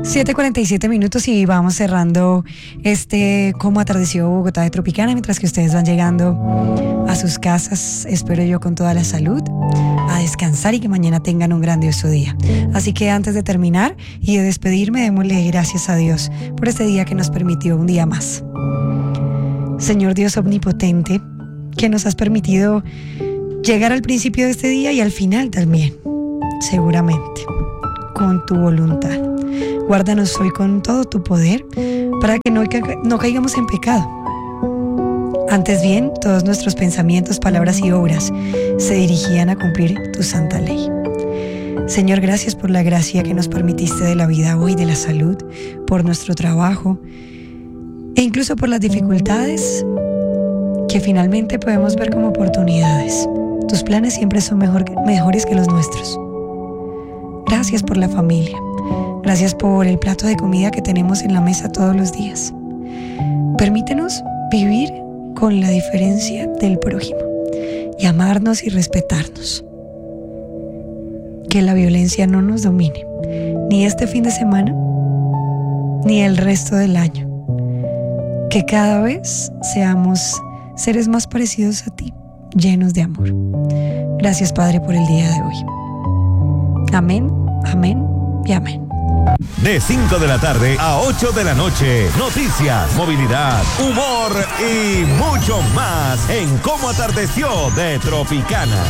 7:47 y vamos cerrando Cómo atardeció Bogotá de Tropicana, mientras que ustedes van llegando a sus casas, espero yo con toda la salud, a descansar y que mañana tengan un grandioso día. Así que antes de terminar y de despedirme, démosle gracias a Dios por este día que nos permitió un día más. Señor Dios omnipotente, que nos has permitido llegar al principio de este día y al final también, seguramente, con tu voluntad. Guárdanos hoy con todo tu poder para que no caigamos en pecado. Antes bien, todos nuestros pensamientos, palabras y obras se dirigían a cumplir tu santa ley. Señor, gracias por la gracia que nos permitiste de la vida hoy, de la salud, por nuestro trabajo e incluso por las dificultades que finalmente podemos ver como oportunidades. Tus planes siempre son mejores que los nuestros. Gracias por la familia. Gracias por el plato de comida que tenemos en la mesa todos los días. Permítenos vivir con la diferencia del prójimo y amarnos y respetarnos. Que la violencia no nos domine, ni este fin de semana, ni el resto del año. Que cada vez seamos seres más parecidos a ti, llenos de amor. Gracias, Padre, por el día de hoy. Amén, amén y amén. De 5 de la tarde a 8 de la noche, noticias, movilidad, humor y mucho más en Cómo atardeció de Tropicana.